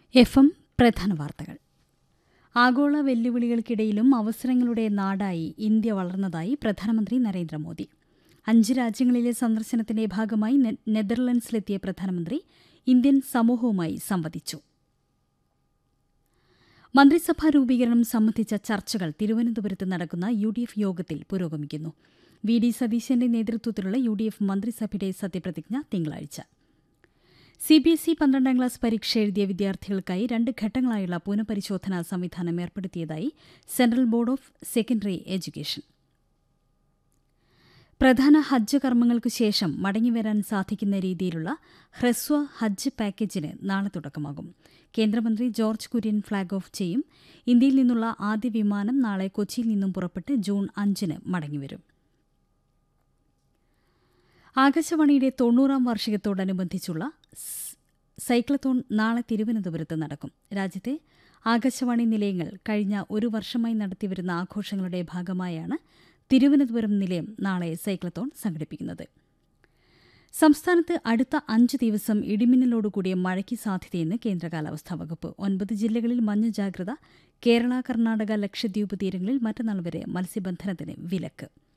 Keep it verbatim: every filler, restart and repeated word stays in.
F M പ്രധാന വാർത്തകൾ. ആഗോള വെല്ലുവിളികൾക്കിടയിലും അവസരങ്ങളുടെ നാടായി ഇന്ത്യ വളർന്നതായി പ്രധാനമന്ത്രി നരേന്ദ്രമോദി. അഞ്ച് രാജ്യങ്ങളിലെ സന്ദർശനത്തിന്റെ ഭാഗമായി നെതർലൻഡ്സിലെത്തിയ പ്രധാനമന്ത്രി ഇന്ത്യൻ സമൂഹവുമായി സംവദിച്ചു. മന്ത്രിസഭാ രൂപീകരണം സംബന്ധിച്ച ചർച്ചകൾ തിരുവനന്തപുരത്ത് നടക്കുന്ന യു ഡി എഫ് യോഗത്തിൽ പുരോഗമിക്കുന്നു. വി ഡി സതീശന്റെ നേതൃത്വത്തിലുള്ള യു ഡി എഫ് മന്ത്രിസഭയുടെ സത്യപ്രതിജ്ഞ തിങ്കളാഴ്ച. സി ബി എസ് ഇ പന്ത്രണ്ടാം ക്ലാസ് പരീക്ഷ എഴുതിയ വിദ്യാർത്ഥികൾക്കായി രണ്ട് ഘട്ടങ്ങളായുള്ള പുനഃപരിശോധനാ സംവിധാനം ഏർപ്പെടുത്തിയതായി central board of secondary education. പ്രധാന ഹജ്ജ് കർമ്മങ്ങൾക്കു ശേഷം മടങ്ങിവരാൻ സാധിക്കുന്ന രീതിയിലുള്ള ഹ്രസ്വ ഹജ്ജ് പാക്കേജിന് നാളെ തുടക്കമാകും. കേന്ദ്രമന്ത്രി ജോർജ് കുര്യൻ ഫ്ളാഗ് ഓഫ് ചെയ്യും. ഇന്ത്യയിൽ നിന്നുള്ള ആദ്യ വിമാനം നാളെ കൊച്ചിയിൽ നിന്നും പുറപ്പെട്ട് ജൂൺ അഞ്ചിന് മടങ്ങിവരും. ആകാശവാണിയുടെ തൊണ്ണൂറാം വാർഷികത്തോടനുബന്ധിച്ചുള്ള സൈക്ലത്തോൺ നാളെ തിരുവനന്തപുരത്ത് നടക്കും. രാജ്യത്തെ ആകാശവാണി നിലയങ്ങൾ കഴിഞ്ഞ ഒരു വർഷമായി നടത്തിവരുന്ന ആഘോഷങ്ങളുടെ ഭാഗമായാണ് തിരുവനന്തപുരം നിലയം നാളെ സൈക്ലത്തോൺ സംഘടിപ്പിക്കുന്നത്. സംസ്ഥാനത്ത് അടുത്ത അഞ്ച് ദിവസം ഇടിമിന്നലോടുകൂടിയ മഴയ്ക്ക് സാധ്യതയെന്ന് കേന്ദ്ര കാലാവസ്ഥാ വകുപ്പ്. ഒൻപത് ജില്ലകളിൽ മഞ്ഞ ജാഗ്രത. കേരള, കർണാടക, ലക്ഷദ്വീപ് തീരങ്ങളിൽ മറ്റന്നാൾ വരെ മത്സ്യബന്ധനത്തിന് വിലക്ക്.